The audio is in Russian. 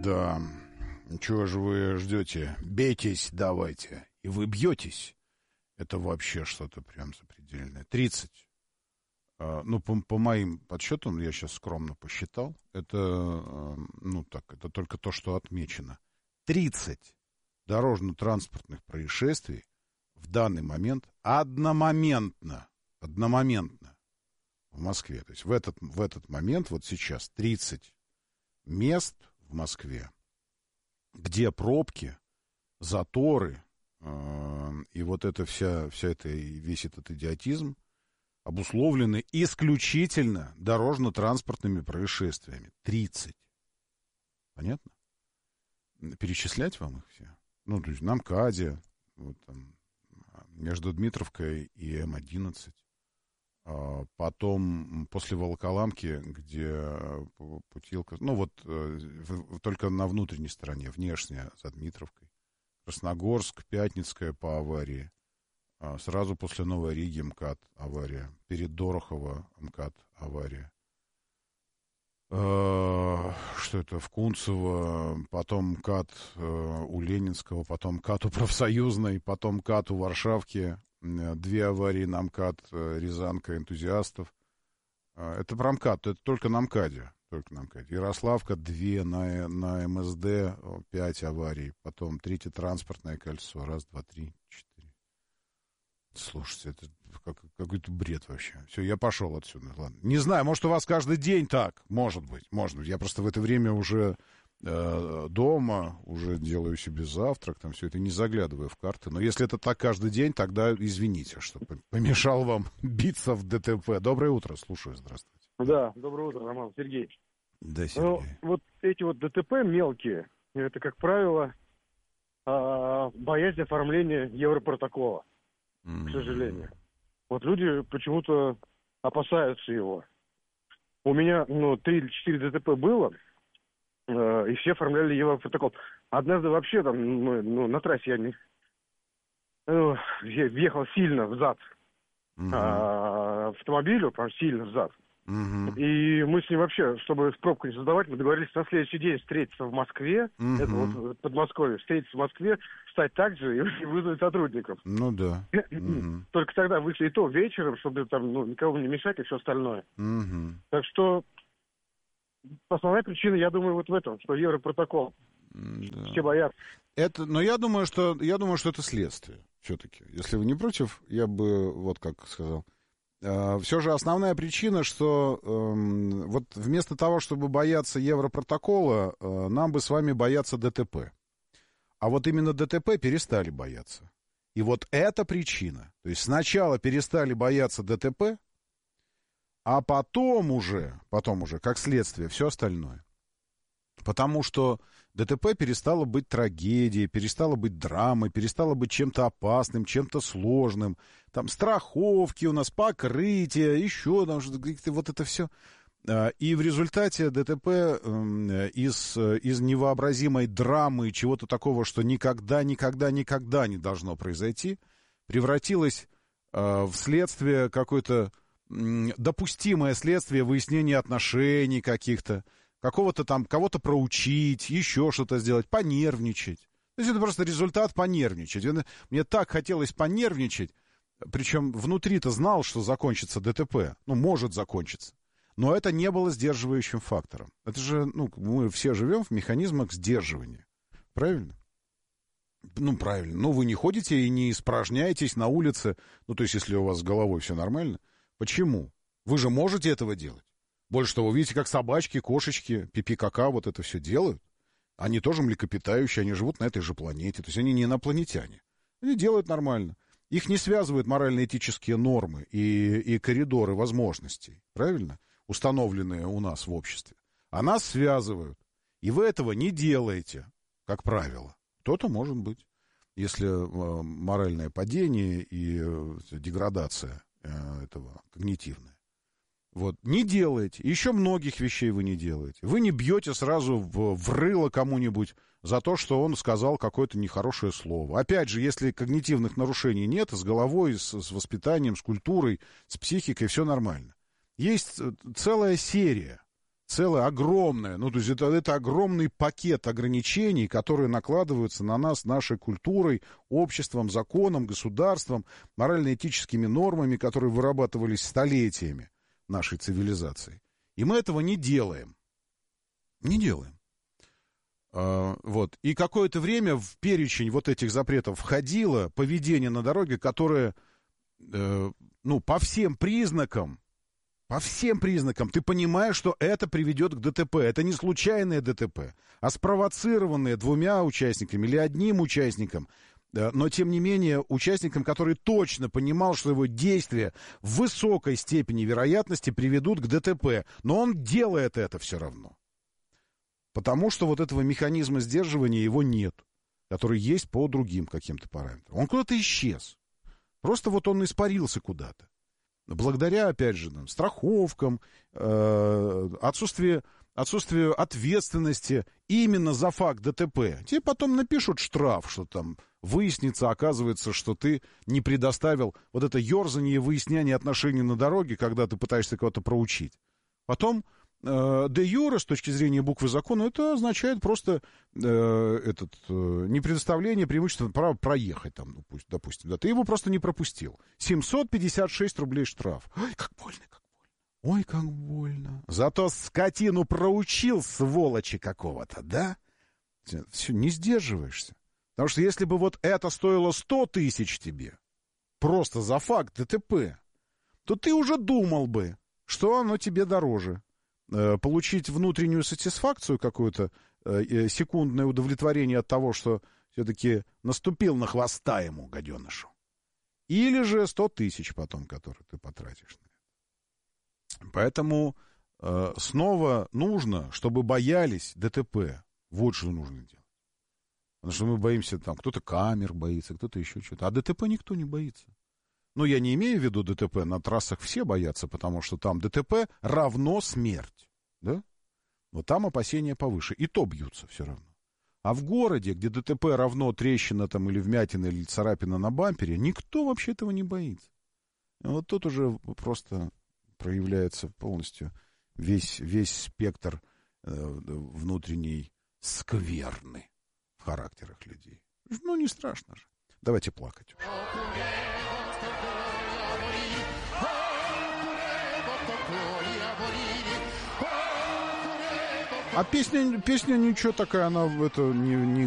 Да. Чего же вы ждете? Бейтесь давайте. И вы бьетесь. Это вообще что-то прям запредельное. 30. Ну, по моим подсчетам, я сейчас скромно посчитал, это, это только то, что отмечено. 30 дорожно-транспортных происшествий в данный момент одномоментно в Москве. То есть в этот момент, вот сейчас, 30 мест в Москве, где пробки, заторы, и вот это весь этот идиотизм обусловлены исключительно дорожно-транспортными происшествиями. 30. Понятно? Перечислять вам их все? Ну, то есть на МКАДе, вот там, между Дмитровкой и М-11. Потом после Волоколамки, где Путилка... Ну, вот только на внутренней стороне, внешняя, за Дмитровкой. Красногорск, Пятницкая по аварии. Сразу после Новой Риги МКАД авария. Перед Дорохово МКАД авария. Что это? В Кунцево, потом МКАД у Ленинского, потом МКАД у Профсоюзной, потом МКАД у Варшавки. 2 аварии на МКАД, Рязанка, энтузиастов. Это про МКАД, это только на МКАДе. Ярославка 2, на МСД 5 аварий. Потом 3-е транспортное кольцо. 1, 2, 3, 4. Слушайте, это какой-то бред вообще. Все, я пошел отсюда. Ладно. Не знаю, может, у вас каждый день так. Может быть. Я просто в это время уже дома, уже делаю себе завтрак, там все это, не заглядываю в карты. Но если это так каждый день, тогда извините, что помешал вам биться в ДТП. Доброе утро, слушаю, здравствуйте. Да, доброе утро, Роман, Сергей. Да, Сергей. Ну, вот эти вот ДТП мелкие, это, как правило, боязнь оформления европротокола, к сожалению. Вот люди почему-то опасаются его. У меня, 3 или 4 ДТП было, и все оформляли европротокол. Однажды вообще там, на трассе я въехал сильно взад автомобилю, прям сильно взад. И мы с ним вообще, чтобы пробку не создавать, мы договорились на следующий день встретиться в Москве, это вот Подмосковье, встретиться в Москве, встать так же и вызвать сотрудников. Ну да. Только тогда вышли и то вечером, чтобы там никого не мешать и все остальное. Так что основная причина, я думаю, вот в этом, что европротокол. Да. Все боятся. Но я думаю, что это следствие все-таки. Если вы не против, я бы вот как сказал. Все же основная причина, что вот вместо того, чтобы бояться европротокола, нам бы с вами бояться ДТП. А вот именно ДТП перестали бояться. И вот эта причина. То есть сначала перестали бояться ДТП, а потом уже, как следствие, все остальное. Потому что ДТП перестало быть трагедией, перестало быть драмой, перестало быть чем-то опасным, чем-то сложным. Там страховки у нас, покрытия, еще там что-то, вот это все. И в результате ДТП из невообразимой драмы, чего-то такого, что никогда не должно произойти, превратилось в следствие какое-то допустимое следствие выяснения отношений каких-то, какого-то там, кого-то проучить, еще что-то сделать, понервничать. То есть это просто результат понервничать. Мне так хотелось понервничать, причем внутри-то знал, что закончится ДТП, может закончиться. Но это не было сдерживающим фактором. Это же, мы все живем в механизмах сдерживания. Правильно? Правильно. Вы не ходите и не испражняетесь на улице, то есть если у вас с головой все нормально. Почему? Вы же можете этого делать. Больше того, видите, как собачки, кошечки, пипи-кака вот это все делают. Они тоже млекопитающие, они живут на этой же планете. То есть они не инопланетяне. Они делают нормально. Их не связывают морально-этические нормы и коридоры возможностей. Правильно? Установленные у нас в обществе. А нас связывают. И вы этого не делаете, как правило. То-то может быть. Если моральное падение и деградация этого когнитивная. Вот, не делаете. Еще многих вещей вы не делаете. Вы не бьете сразу в рыло кому-нибудь за то, что он сказал какое-то нехорошее слово. Опять же, если когнитивных нарушений нет, с головой, с воспитанием, с культурой, с психикой все нормально. Есть целая серия целое огромное, ну, то есть это огромный пакет ограничений, которые накладываются на нас нашей культурой, обществом, законом, государством, морально-этическими нормами, которые вырабатывались столетиями нашей цивилизации. И мы этого не делаем. Не делаем. Вот. И какое-то время в перечень вот этих запретов входило поведение на дороге, которое, ну, по всем признакам ты понимаешь, что это приведет к ДТП. Это не случайное ДТП, а спровоцированное двумя участниками или одним участником. Но, тем не менее, участником, который точно понимал, что его действия в высокой степени вероятности приведут к ДТП. Но он делает это все равно. Потому что вот этого механизма сдерживания его нет, который есть по другим каким-то параметрам. Он куда-то исчез. Просто вот он испарился куда-то. Благодаря, опять же, страховкам, отсутствию ответственности именно за факт ДТП. Тебе потом напишут штраф, что там выяснится, оказывается, что ты не предоставил вот это ерзание и выяснение отношений на дороге, когда ты пытаешься кого-то проучить. Потом де юре, с точки зрения буквы закона, это означает просто не предоставление преимущества права проехать там, допустим. Да, ты его просто не пропустил. 756 рублей штраф. Ой, как больно, как больно. Ой, как больно. Зато скотину проучил, сволочи какого-то, да? Все, не сдерживаешься. Потому что если бы вот это стоило 100 тысяч тебе, просто за факт ДТП, то ты уже думал бы, что оно тебе дороже. Получить внутреннюю сатисфакцию какую-то, секундное удовлетворение от того, что все-таки наступил на хвоста ему, гаденышу. Или же 100 тысяч потом, которые ты потратишь на это. Поэтому снова нужно, чтобы боялись ДТП. Вот что нужно делать. Потому что мы боимся, там, кто-то камер боится, кто-то еще что-то. А ДТП никто не боится. Но я не имею в виду ДТП, на трассах все боятся, потому что там ДТП равно смерть, да? Вот там опасения повыше, и то бьются все равно. А в городе, где ДТП равно трещина там или вмятина, или царапина на бампере, никто вообще этого не боится. И вот тут уже просто проявляется полностью весь спектр внутренней скверны в характерах людей. Ну, не страшно же. Давайте плакать. А песня ничего такая, она это не